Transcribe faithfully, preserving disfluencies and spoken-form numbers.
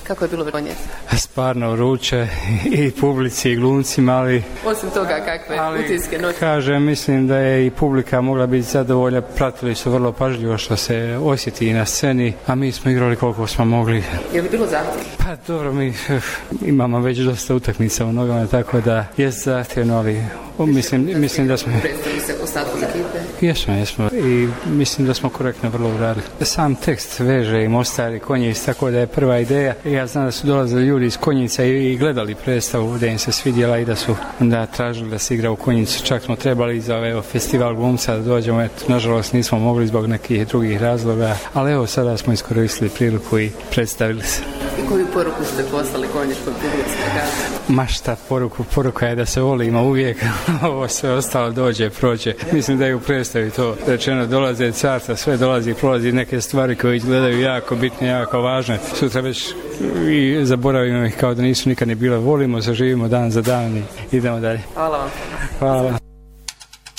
Kako je bilo konje? Sparno vruće i publici i glumcima, ali... Osim toga, kakve ali, utiske noći? Kažem, mislim da je i publika mogla biti zadovoljna, pratili su vrlo pažljivo što se osjeti i na sceni, a mi smo igrali koliko smo mogli. Je li bilo zahtjevno? Pa dobro, mi imamo već dosta utakmica u nogama, tako da je zahtjevno, ali mislim, mislim da smo... Predstavili se ostatku ekipe? Jesmo, jesmo i mislim da smo korektno vrlo uradili. Sam tekst veže i Mostar i Konjic, tako da je prva ideja. Ja znam da su dolazili ljudi iz Konjica i gledali predstavu da im se svidjela i da su onda tražili da se igra u Konjicu. Čak smo trebali za evo, festival glumca da dođemo, eto, nažalost nismo mogli zbog nekih drugih razloga, ali evo sada smo iskoristili priliku i predstavili se. I koju poruku ste poslali konjičkoj publici? Ma šta poruku? Poruka je da se volimo uvijek, ovo sve ostalo dođe, prođe. Mislim da je u predstavi to rečeno, dolaze carstva, sve dolazi, prolazi neke stvari koje izgledaju jako bitne, jako važne. Sutra već i zaboravimo ih kao da nisu nikad ne bile. Volimo, zaživimo dan za dan i idemo dalje. Hvala vam. Hvala.